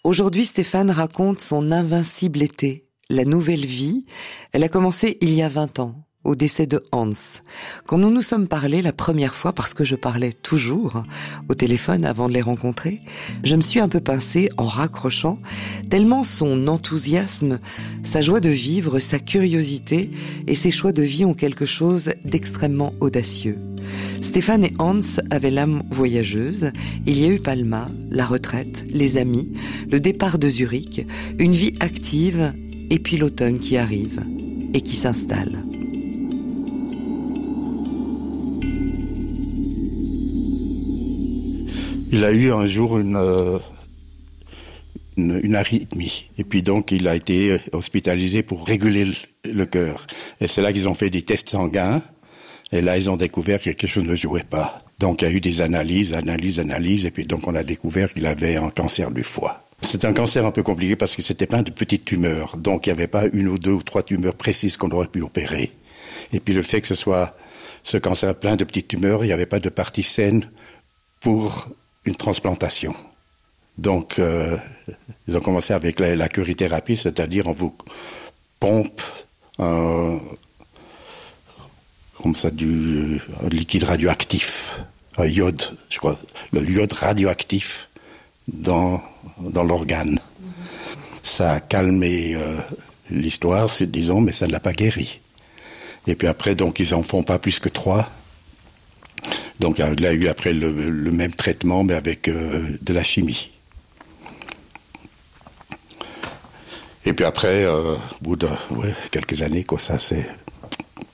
Aujourd'hui, Stéphane raconte son invincible été, la nouvelle vie. Elle a commencé il y a 20 ans, au décès de Hans. Quand nous nous sommes parlé la première fois, parce que je parlais toujours au téléphone avant de les rencontrer, je me suis un peu pincée en raccrochant, tellement son enthousiasme, sa joie de vivre, sa curiosité et ses choix de vie ont quelque chose d'extrêmement audacieux. Stéphane et Hans avaient l'âme voyageuse. Il y a eu Palma, la retraite, les amis, le départ de Zurich, une vie active et puis l'automne qui arrive et qui s'installe. Il a eu un jour une arythmie. Et puis donc, il a été hospitalisé pour réguler le cœur. Et c'est là qu'ils ont fait des tests sanguins. Et là, ils ont découvert que quelque chose ne jouait pas. Donc, il y a eu des analyses. Et puis donc, on a découvert qu'il avait un cancer du foie. C'est un cancer un peu compliqué parce que c'était plein de petites tumeurs. Donc, il n'y avait pas une ou deux ou trois tumeurs précises qu'on aurait pu opérer. Et puis, le fait que ce soit ce cancer plein de petites tumeurs, il n'y avait pas de partie saine pour une transplantation. Donc, ils ont commencé avec la curithérapie, c'est-à-dire on vous pompe comme ça du liquide radioactif, un iode, je crois, le iode radioactif dans l'organe. Ça a calmé l'histoire, disons, mais ça ne l'a pas guéri. Et puis après, donc, ils en font pas plus que 3. Donc, il a eu après le même traitement, mais avec de la chimie. Et puis après, au bout de quelques années, quoi, ça c'est